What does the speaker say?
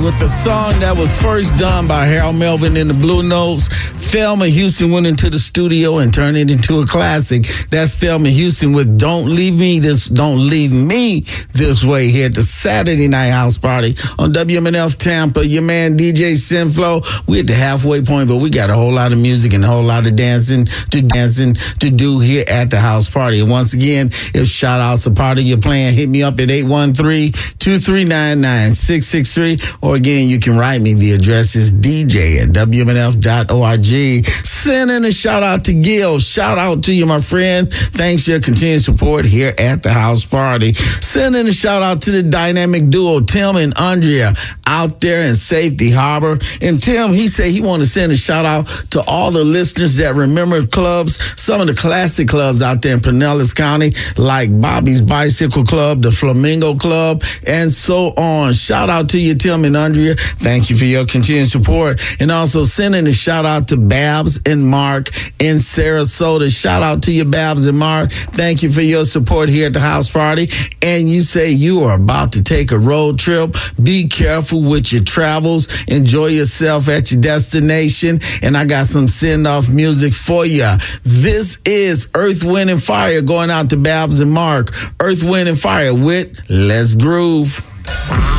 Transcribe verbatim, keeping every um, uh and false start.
with the song that was first done by Harold Melvin and the Blue Notes. Thelma Houston went into the studio and turned it into a classic. That's Thelma Houston with Don't Leave Me This Don't Leave Me This Way here at the Saturday Night House Party on W M N F Tampa. Your man D J Sinflow. We're at the halfway point, but we got a whole lot of music and a whole lot of dancing to dancing to do here at the house party. And once again, if shout outs are part of your plan, hit me up at eight one three, two three nine, nine six six three. Or again, you can write me. The address is D J at W M N F dot org. Send in a shout out to Gil. Shout out to you, my friend. Thanks for your continued support here at the house party. Send in a shout out to the dynamic duo, Tim and Andrea, out there in Safety Harbor. And Tim, he said he wanted to send a shout out to all the listeners that remember clubs, some of the classic clubs out there in Pinellas County, like Bobby's Bicycle Club, the Flamingo Club, and so on. Shout out to you, Tim and Andrea. Thank you for your continued support. And also sending a shout out to Babs and Mark in Sarasota. Shout out to you, Babs and Mark. Thank you for your support here at the house party. And you say you are about to take a road trip. Be careful with your travels. Enjoy yourself at your destination. And I got some send-off music for you. This is Earth, Wind, and Fire going out to Babs and Mark. Earth, Wind, and Fire with Let's Groove.